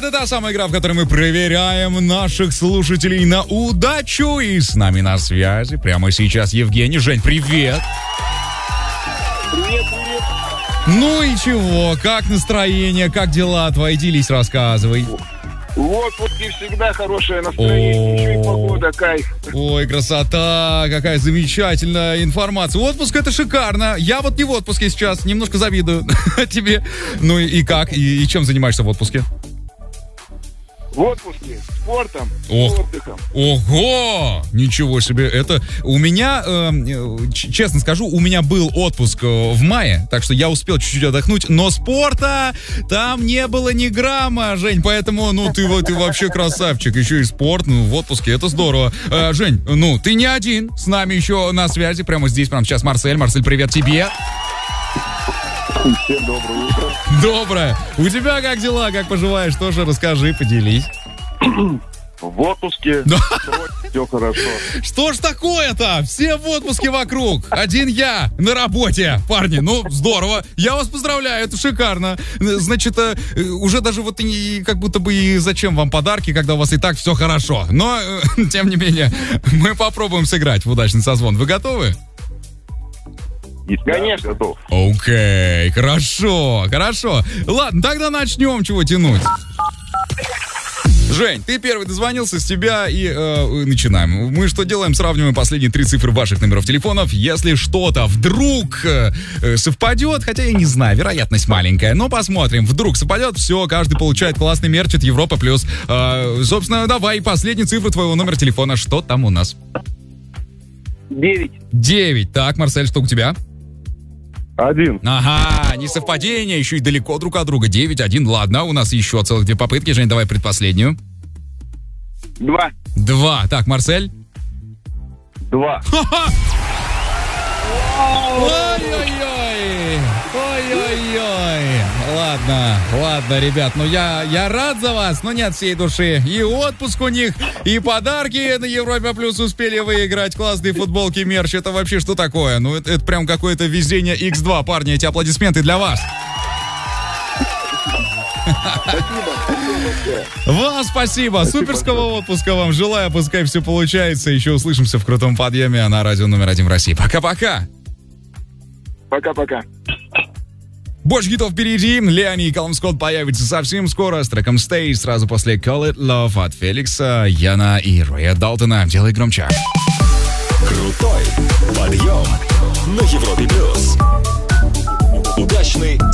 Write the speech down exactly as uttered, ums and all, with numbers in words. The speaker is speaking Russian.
Это та самая игра, в которой мы проверяем наших слушателей на удачу. И с нами на связи прямо сейчас Евгений. Жень, привет. Привет, привет. Ну и чего? Как настроение? Как дела твои? Делись, рассказывай. Вот, вот и всегда хорошее настроение, еще и погода, кайф. Ой, красота, какая замечательная информация. Отпуск — это шикарно. Я вот не в отпуске сейчас, немножко завидую тебе. Ну и как? И, и чем занимаешься в отпуске? В отпуске, спортом, Ох. отдыхом. Ого! Ничего себе. Это у меня, э, ч- честно скажу, у меня был отпуск э, в мае, так что я успел чуть-чуть отдохнуть, но спорта там не было ни грамма, Жень, поэтому, ну, ты, вот, ты вообще красавчик. Еще и спорт, ну, в отпуске, это здорово. Э, Жень, ну, ты не один, с нами еще на связи, прямо здесь, прямо сейчас Марсель. Марсель, привет тебе. Всем доброе утро. Доброе. У тебя как дела, как поживаешь? Тоже расскажи, поделись. В отпуске, Да. все хорошо. Что ж такое-то? Все в отпуске вокруг. Один я на работе. Парни, ну здорово. Я вас поздравляю, это шикарно. Значит, э, уже даже вот и как будто бы и зачем вам подарки, когда у вас и так все хорошо. Но, э, тем не менее, мы попробуем сыграть в удачный созвон. Вы готовы? Конечно, готов. Окей, хорошо, хорошо. Ладно, тогда начнем, чего тянуть. Жень, ты первый дозвонился, с тебя и э, начинаем. Мы что делаем? Сравниваем последние три цифры ваших номеров телефонов. Если что-то вдруг э, совпадет, хотя я не знаю, вероятность маленькая, но посмотрим. Вдруг совпадет, все, каждый получает классный мерч от Европа Плюс. Э, собственно, давай, последние цифры твоего номера телефона. Что там у нас? Девять. Девять. Так, Марсель, что у тебя? Один. Ага, не совпадение, еще и далеко друг от друга. девять один, ладно, у нас еще целых две попытки. Жень, давай предпоследнюю. Два. Два. Так, Марсель. Два. Ха-ха! Ой-ой-ой! Ой-ой-ой! Ладно, ладно, ребят, ну я, я рад за вас, но не от всей души. И отпуск у них, и подарки на Европе Плюс успели выиграть. Классные футболки, мерч. Это вообще что такое? Ну, это, это прям какое-то везение икс два. Парни, эти аплодисменты для вас. Вам спасибо. Суперского отпуска вам желаю. Пускай все получается. Еще услышимся в крутом подъеме на радио номер один в России. Пока-пока. Пока-пока. Больше хитов впереди. Леони и Калум Скотт появятся совсем скоро с треком Stay. Сразу после Call It Love от Феликса, Яна и Роя Далтона. Делай громче. Крутой подъем на Европе Плюс. Удачный